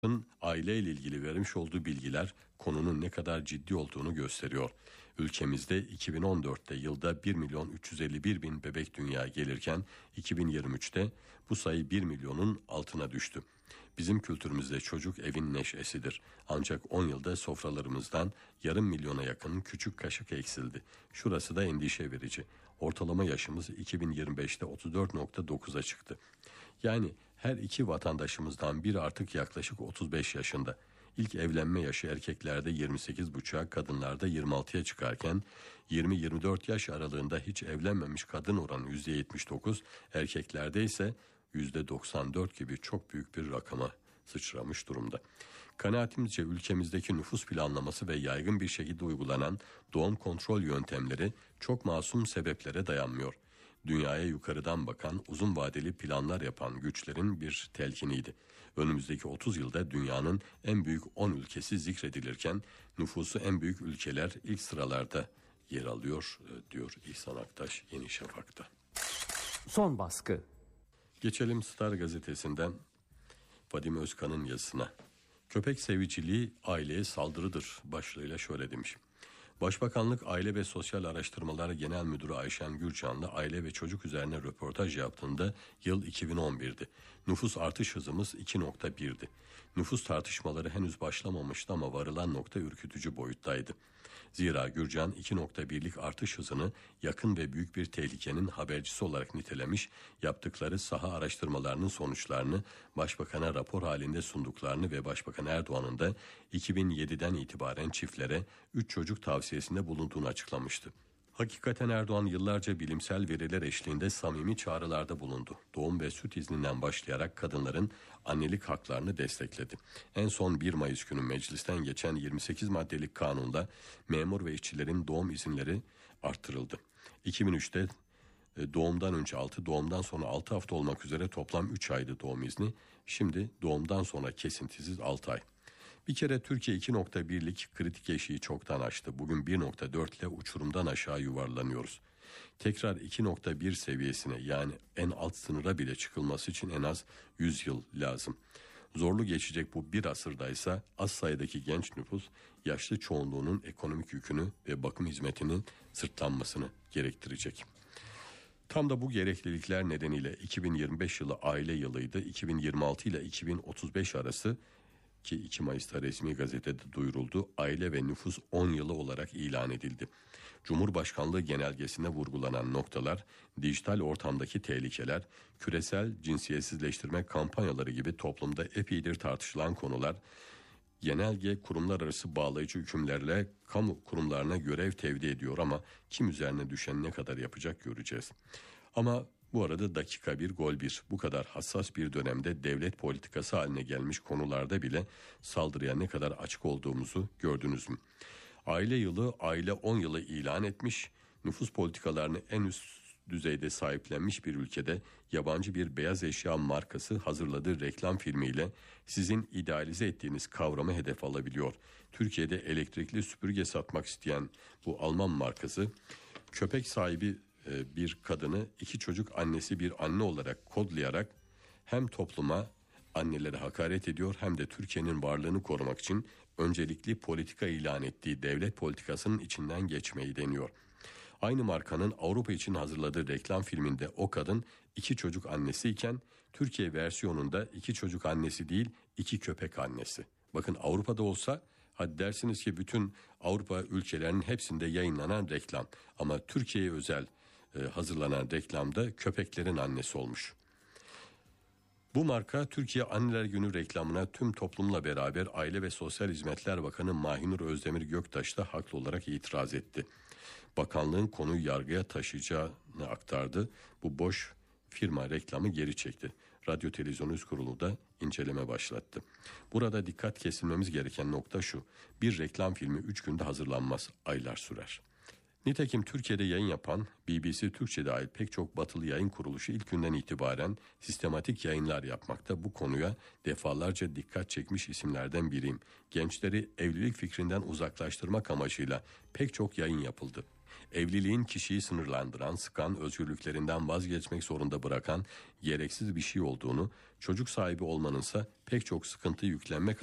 Aileyle ilgili vermiş olduğu bilgiler konunun ne kadar ciddi olduğunu gösteriyor. Ülkemizde 2014'te yılda 1 milyon 351 bin bebek dünyaya gelirken 2023'te bu sayı 1 milyonun altına düştü. Bizim kültürümüzde çocuk evin neşesidir. Ancak 10 yılda sofralarımızdan yarım milyona yakın küçük kaşık eksildi. Şurası da endişe verici. Ortalama yaşımız 2025'te 34.9'a çıktı. Yani her iki vatandaşımızdan biri artık yaklaşık 35 yaşında. İlk evlenme yaşı erkeklerde 28,5'a, kadınlarda 26'ya çıkarken 20-24 yaş aralığında hiç evlenmemiş kadın oranı %79, erkeklerde ise %94 gibi çok büyük bir rakama sıçramış durumda. Kanaatimizce ülkemizdeki nüfus planlaması ve yaygın bir şekilde uygulanan doğum kontrol yöntemleri çok masum sebeplere dayanmıyor. Dünyaya yukarıdan bakan, uzun vadeli planlar yapan güçlerin bir telkiniydi. Önümüzdeki 30 yılda dünyanın en büyük 10 ülkesi zikredilirken nüfusu en büyük ülkeler ilk sıralarda yer alıyor, diyor İhsan Aktaş Yeni Şafak'ta. Son baskı. Geçelim Star gazetesinden Fadime Özkan'ın yazısına. Köpek seviciliği aileye saldırıdır başlığıyla şöyle demiş. Başbakanlık Aile ve Sosyal Araştırmalar Genel Müdürü Ayşen Gürcan'la aile ve çocuk üzerine röportaj yaptığında yıl 2011'di. Nüfus artış hızımız 2.1'di. Nüfus tartışmaları henüz başlamamıştı ama varılan nokta ürkütücü boyuttaydı. Zira Gürcan 2.1'lik artış hızını yakın ve büyük bir tehlikenin habercisi olarak nitelemiş, yaptıkları saha araştırmalarının sonuçlarını Başbakan'a rapor halinde sunduklarını ve Başbakan Erdoğan'ın da 2007'den itibaren çiftlere 3 çocuk tavsiyesinde bulunduğunu açıklamıştı. Hakikaten Erdoğan yıllarca bilimsel veriler eşliğinde samimi çağrılarda bulundu. Doğum ve süt izninden başlayarak kadınların annelik haklarını destekledi. En son 1 Mayıs günü meclisten geçen 28 maddelik kanunla memur ve işçilerin doğum izinleri arttırıldı. 2003'te doğumdan önce 6, doğumdan sonra 6 hafta olmak üzere toplam 3 aydı doğum izni. Şimdi doğumdan sonra kesintisiz 6 ay. Bir kere Türkiye 2.1'lik kritik eşiği çoktan aştı. Bugün 1.4 ile uçurumdan aşağı yuvarlanıyoruz. Tekrar 2.1 seviyesine, yani en alt sınıra bile çıkılması için en az 100 yıl lazım. Zorlu geçecek bu bir asırdaysa az sayıdaki genç nüfus yaşlı çoğunluğunun ekonomik yükünü ve bakım hizmetinin sırtlanmasını gerektirecek. Tam da bu gereklilikler nedeniyle 2025 yılı aile yılıydı. 2026 ile 2035 arası, ki 2 Mayıs'ta resmi gazetede duyuruldu, aile ve nüfus 10 yılı olarak ilan edildi. Cumhurbaşkanlığı genelgesinde vurgulanan noktalar, dijital ortamdaki tehlikeler, küresel cinsiyetsizleştirme kampanyaları gibi toplumda epeydir tartışılan konular, genelge kurumlar arası bağlayıcı hükümlerle kamu kurumlarına görev tevdi ediyor ama kim üzerine düşen ne kadar yapacak göreceğiz. Ama bu arada dakika bir gol bir, bu kadar hassas bir dönemde devlet politikası haline gelmiş konularda bile saldırıya ne kadar açık olduğumuzu gördünüz mü? Aile yılı, aile 10 yılı ilan etmiş, nüfus politikalarını en üst düzeyde sahiplenmiş bir ülkede yabancı bir beyaz eşya markası hazırladığı reklam filmiyle sizin idealize ettiğiniz kavramı hedef alabiliyor. Türkiye'de elektrikli süpürge satmak isteyen bu Alman markası, köpek sahibi bir kadını 2 çocuk annesi bir anne olarak kodlayarak hem topluma, annelere hakaret ediyor hem de Türkiye'nin varlığını korumak için öncelikli politika ilan ettiği devlet politikasının içinden geçmeyi deniyor. Aynı markanın Avrupa için hazırladığı reklam filminde o kadın 2 çocuk annesi iken Türkiye versiyonunda 2 çocuk annesi değil 2 köpek annesi. Bakın, Avrupa'da olsa hadi dersiniz ki bütün Avrupa ülkelerinin hepsinde yayınlanan reklam, ama Türkiye'ye özel hazırlanan reklamda köpeklerin annesi olmuş. Bu marka Türkiye Anneler Günü reklamına tüm toplumla beraber Aile ve Sosyal Hizmetler Bakanı Mahinur Özdemir Göktaş da haklı olarak itiraz etti. Bakanlığın konuyu yargıya taşıyacağını aktardı. Bu boş firma reklamı geri çekti. Radyo Televizyon Üst Kurulu da inceleme başlattı. Burada dikkat kesilmemiz gereken nokta şu: bir reklam filmi 3 günde hazırlanmaz, aylar sürer. Nitekim Türkiye'de yayın yapan BBC Türkçe dahil pek çok batılı yayın kuruluşu ilk günden itibaren sistematik yayınlar yapmakta. Bu konuya defalarca dikkat çekmiş isimlerden biriyim. Gençleri evlilik fikrinden uzaklaştırmak amacıyla pek çok yayın yapıldı. Evliliğin kişiyi sınırlandıran, sıkan, özgürlüklerinden vazgeçmek zorunda bırakan gereksiz bir şey olduğunu, çocuk sahibi olmanınsa pek çok sıkıntı yüklenmek